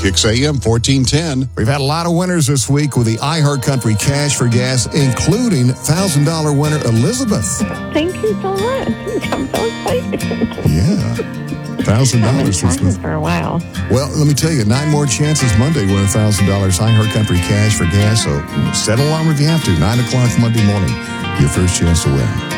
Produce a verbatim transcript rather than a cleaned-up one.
Kicks A M fourteen ten. We've had a lot of winners this week with the iHeartCountry Cash for Gas, including one thousand dollars winner Elizabeth. Thank you so much. I'm so excited. Yeah. one thousand dollars. I've been trying for a while. Well, let me tell you, nine more chances Monday to win one thousand dollars iHeartCountry Cash for Gas. So set an alarm if you have to. nine o'clock Monday morning, your first chance to win.